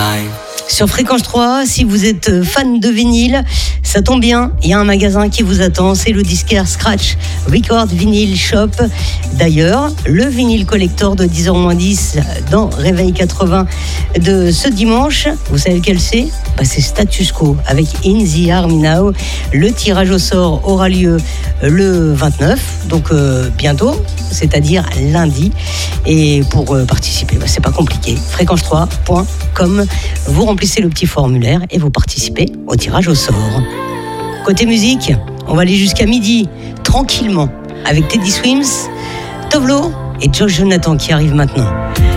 Sur Fréquence 3, si vous êtes fan de vinyle, ça tombe bien, il y a un magasin qui vous attend, c'est le disquaire Scratch Record Vinyl Shop. D'ailleurs, le vinyle collector de 10h-10 dans Réveil 80 de ce dimanche, vous savez lequel c'est ? C'est Status Quo avec In the Army Now. Le tirage au sort aura lieu le 29, donc bientôt, c'est-à-dire lundi. Et pour participer, c'est pas compliqué, fréquence3.com. Vous remplissez le petit formulaire et vous participez au tirage au sort. Côté musique, on va aller jusqu'à midi, tranquillement, avec Teddy Swims, Tovlo et Josh Jonathan qui arrivent maintenant.